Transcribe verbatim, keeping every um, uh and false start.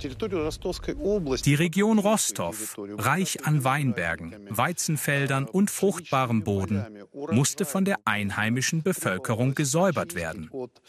Die Region Rostow, reich an Weinbergen, Weizenfeldern und fruchtbarem Boden, musste von der einheimischen Bevölkerung gesäubert werden.